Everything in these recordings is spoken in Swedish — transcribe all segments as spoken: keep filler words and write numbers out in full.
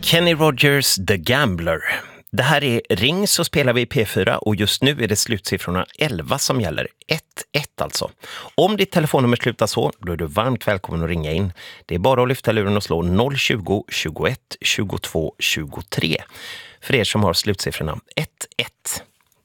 Kenny Rogers, The Gambler. Det här är Ring så spelar vi i P fyra och just nu är det slutsiffrorna elva som gäller. ett ett alltså. Om ditt telefonnummer slutar så, då är du varmt välkommen att ringa in. Det är bara att lyfta luren och slå noll tjugo, tjugoett, tjugotvå, tjugotre. För er som har slutsiffrorna ett ett.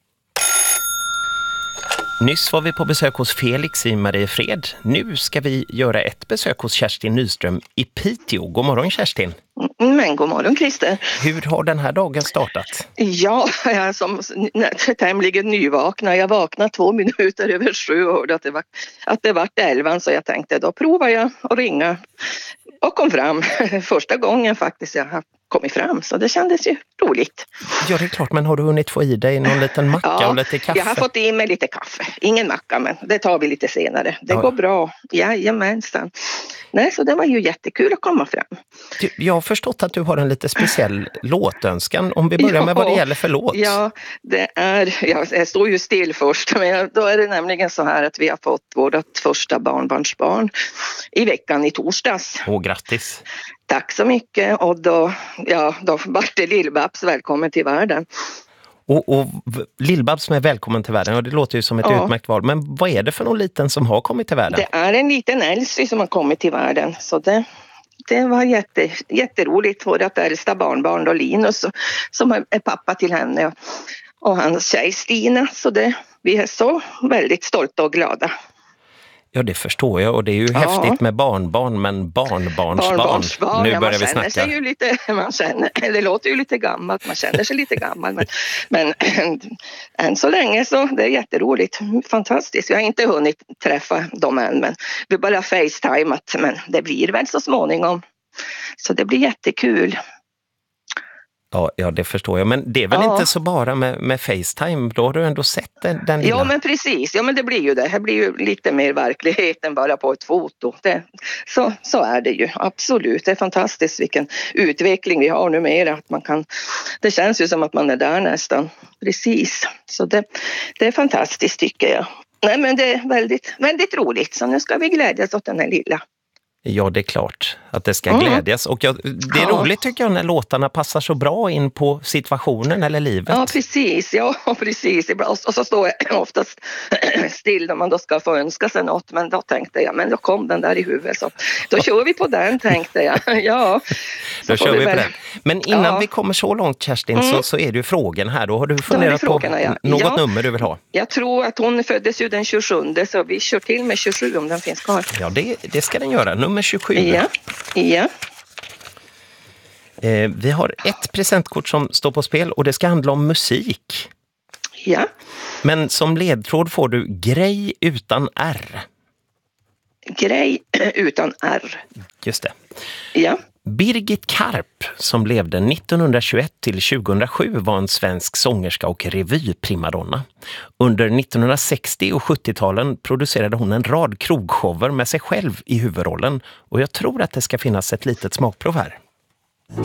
Nyss var vi på besök hos Felix i Mariefred. Nu ska vi göra ett besök hos Kerstin Nyström i Piteå. God morgon Kerstin. Men god morgon Christer. Hur har den här dagen startat? Ja, jag är som tämligen nyvakna. Jag vaknade två minuter över sju och hörde att det var, att det var elvan, så jag tänkte då provar jag att ringa. Och kom fram första gången faktiskt jag har kommit fram, så det kändes ju roligt. Ja, det är klart, men har du hunnit få i dig någon liten macka ja, och lite kaffe? Jag har fått i mig lite kaffe. Ingen macka, men det tar vi lite senare. Det ja. går bra. Jajamensan. Nej, så det var ju jättekul att komma fram. Du, jag har förstått att du har en lite speciell låtönskan. Om vi börjar ja, med vad det gäller för låt. Ja, det är, jag står ju still först, men då är det nämligen så här att vi har fått vårt första barnbarnsbarn i veckan i torsdags. Åh, grattis! Tack så mycket, och då, ja, då var det Lill-Babs välkommen till världen. Och, och Lill-Babs som är välkommen till världen, och det låter ju som ett ja. utmärkt val. Men vad är det för någon liten som har kommit till världen? Det är en liten Elsie som har kommit till världen, så det... Det var jätte, jätteroligt för att äldsta barnbarn då, Linus, som är pappa till henne, och, och hans tjej Stina. Så det, vi är så väldigt stolta och glada. Ja, det förstår jag, och det är ju ja. häftigt med barnbarn, men barnbarnsbarn. Barnbarnsbarn, nu ja, börjar man vi känner snacka. sig ju lite, man känner, det låter ju lite gammalt, man känner sig lite gammal, men, men än så länge så det är jätteroligt, fantastiskt. Jag har inte hunnit träffa dem än, men vi bara facetimat, men det blir väl så småningom. Så det blir jättekul. Ja, ja, det förstår jag. Men det är väl ja. inte så bara med, med FaceTime. Då har du ändå sett den, den lilla... Ja, men precis. Ja, men det blir ju det. Det blir ju lite mer verklighet än bara på ett foto. Det, så, så är det ju. Absolut. Det är fantastiskt vilken utveckling vi har numera. Att man kan, det känns ju som att man är där nästan. Precis. Så det, det är fantastiskt tycker jag. Nej, men det är väldigt, väldigt roligt. Så nu ska vi glädjas åt den här lilla. Ja, det är klart att det ska glädjas. Och jag, det är ja. roligt tycker jag när låtarna passar så bra in på situationen eller livet. Ja, precis. Ja, precis. Och så står jag oftast still när man då ska få önska sig något. Men då tänkte jag, men då kom den där i huvudet. Så då ja. kör vi på den, tänkte jag. Ja, då kör vi, vi på den. Men innan ja. vi kommer så långt, Kerstin, mm. så, så är det ju frågan här. Då har du funderat frågorna, på ja. något ja. nummer du vill ha? Jag tror att hon föddes ju den tjugosjunde, så vi kör till med tjugosju om den finns kvar. Ja, det, det ska den göra. Nummer tjugosju. Ja, ja. Eh, vi har ett presentkort som står på spel och det ska handla om musik. Ja. Men som ledtråd får du grej utan R. Grej utan R. Just det. Ja. Birgit Karp, som levde nittonhundratjugoett till tjugohundrasju, var en svensk sångerska och revyprimadonna. Under nittonhundrasextio- och sjuttio-talen producerade hon en rad krogshower med sig själv i huvudrollen, och jag tror att det ska finnas ett litet smakprov här.